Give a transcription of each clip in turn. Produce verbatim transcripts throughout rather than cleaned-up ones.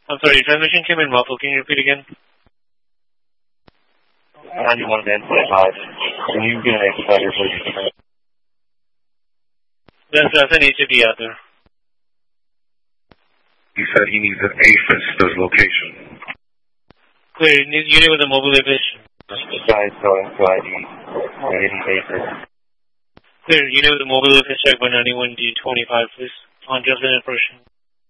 I'm sorry, your transmission came in muffled. Can you repeat again? ninety-one to five. Can you get an expediter, please? That's, that's an H O D out there. He said he needs an APHIS location. Clear, unit with a mobile location. This guy's going to I D. Getting APHIS. Clear, unit with a mobile location check by ninety-one D twenty-five, please. On just an impression.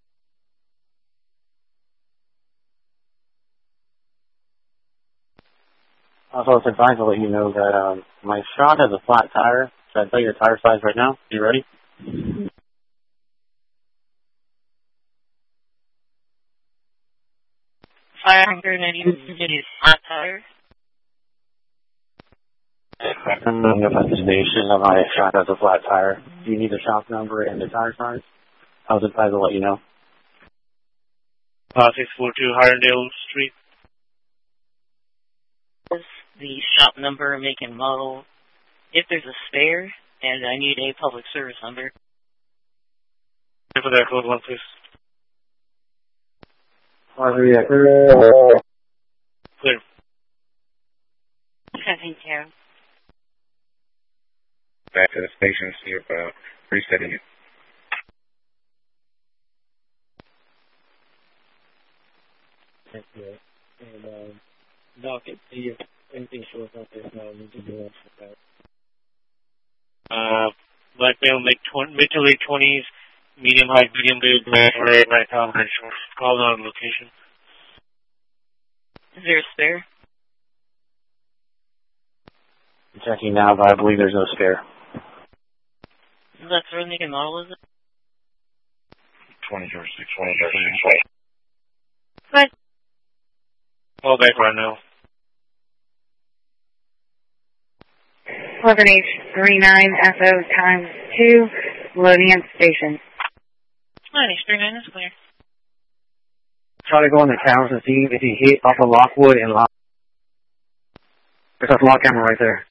Also, it's advised to let you know that um, my shot has a flat tire. Should I tell you the tire size right now? You ready? five hundred ninety flat tire. I'm going to get that station that my shot has a flat tire. Do you need the shop number and the tire size? I was advised to let you know. Uh, six forty-two Hirondale Street. The shop number, make and model, if there's a spare, and I need a public service number. For that code one, please. Clear. Clear. Thank you. Back to the station, see if uh, resetting it. Thank you. And, uh, docket, see if anything shows up there now. We can do that. Uh, black male, mid, mid to late twenties, medium height, medium build, black, red, right top, red shorts. Call on location. Is there a spare? I'm checking now, but I believe there's no spare. That's what make and model, is it? twenty or six, twenty or six. What? Call back right now. eleven H thirty-nine F O times two, loading at station. eleven H thirty-nine is clear. Try to go on the cameras and see if he hit off of Lockwood and Lock. There's a lock camera right there.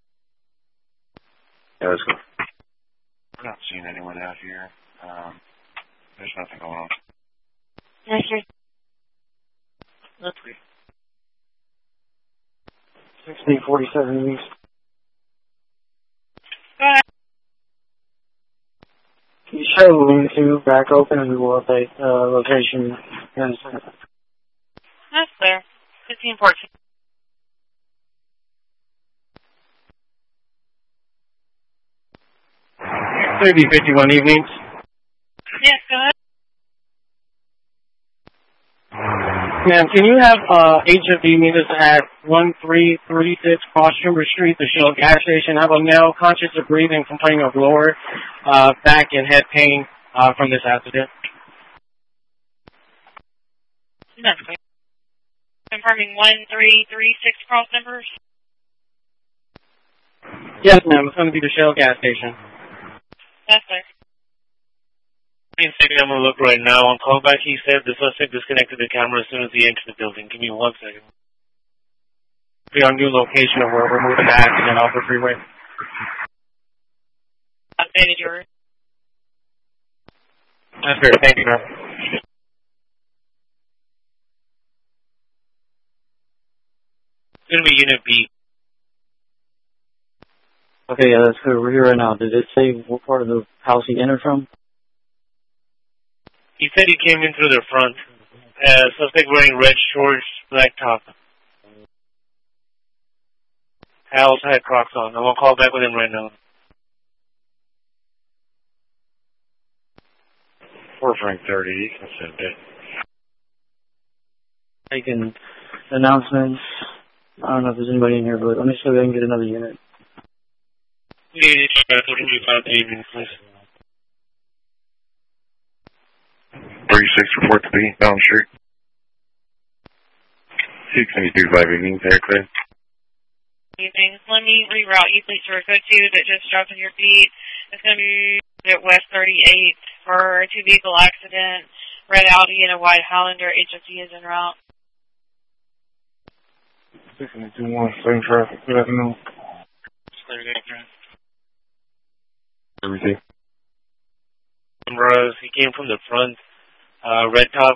Yeah, let's go. I'm not seeing anyone out here. Um, there's nothing going on. Yes, sir. That's clear. sixteen forty-seven east. Go ahead. Can you show the lean two back open and we will update uh, location in a second. That's clear. fifteen fourteen. thirty fifty-one evenings. Yes, go ahead. Ma'am, can you have uh, H F D meet us at one three three six Cross Timber Street, the Shell gas station? I have a male conscious of breathing, complaining of lower uh, back and head pain uh, from this accident. That's clear. Confirming one three three six cross numbers. Yes, ma'am. It's going to be the Shell gas station. That's clear. In second, I'm going to look right now. On callback, he said the suspect disconnected the camera as soon as he entered the building. Give me one second. Be our new location of where we're moving the accident off the freeway. Updated yours. That's fair. Thank you, ma'am. It's going to be Unit B. Okay, yeah, that's good. We're here right now. Did it say what part of the house he entered from? He said he came in through the front. Uh, suspect wearing red shorts, black top. I also had Crocs on. I'm going to call back with him right now. four Frank thirty, that's it. Making announcements. I don't know if there's anybody in here, but let me see if I can get another unit. Unit thirty-five evening, please. thirty-six, report to B, Down Street. six seventy-two, five evening, very clear. Evenings. Let me reroute you, please, to our code two that just dropped on your feet. It's going to be at West thirty-eight for a two-vehicle accident. Red Audi and a white Highlander. H F D is en route. six seventy-two, one, same traffic, good afternoon. Clear, good afternoon. Everything. He came from the front, uh, red top,